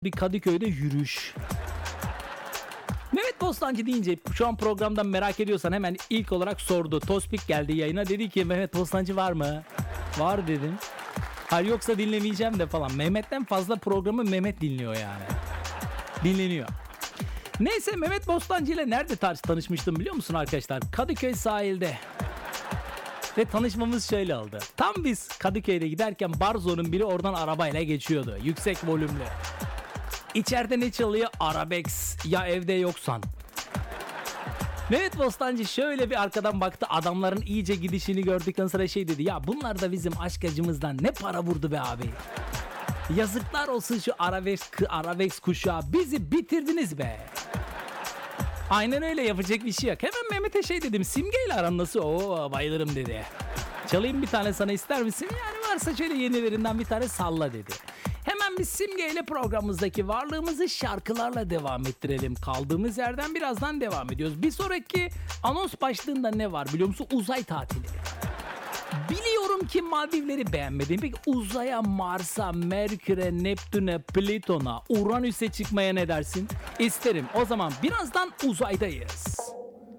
Bir Kadıköy'de yürüyüş. Mehmet Bostancı deyince şu an programdan merak ediyorsan hemen ilk olarak sordu. Tospik geldi yayına, dedi ki Mehmet Bostancı var mı? Var dedim. Hayır yoksa dinlemeyeceğim de falan. Mehmet'ten fazla programı Mehmet dinliyor yani. Dinleniyor. Neyse, Mehmet Bostancı ile nerede tanışmıştım biliyor musun arkadaşlar? Kadıköy sahilde. Ve tanışmamız şöyle oldu. Tam biz Kadıköy'de giderken Barzo'nun biri oradan arabayla geçiyordu. Yüksek volümlü. İçeride ne çalıyor? Arabex. Ya evde yoksan. Mehmet Bostancı şöyle bir arkadan baktı. Adamların iyice gidişini gördükten sonra şey dedi. Ya bunlar da bizim aşk acımızdan ne para vurdu be abi. Yazıklar olsun şu Arabex kuşağı. Bizi bitirdiniz be. Aynen öyle, yapacak bir şey yok. Hemen Mehmet'e şey dedim. Simge'yle aran nasıl? Oo, bayılırım dedi. Çalayım bir tane sana, ister misin? Yani varsa şöyle yenilerinden bir tane salla dedi. Hemen biz Simge'yle programımızdaki varlığımızı şarkılarla devam ettirelim. Kaldığımız yerden birazdan devam ediyoruz. Bir sonraki anons başlığında ne var biliyor musun? Uzay tatili. Biliyorum ki Maldivleri beğenmedin. Peki uzaya, Mars'a, Merkür'e, Neptün'e, Plüton'a, Uranüs'e çıkmaya ne dersin? İsterim. O zaman birazdan uzaydayız.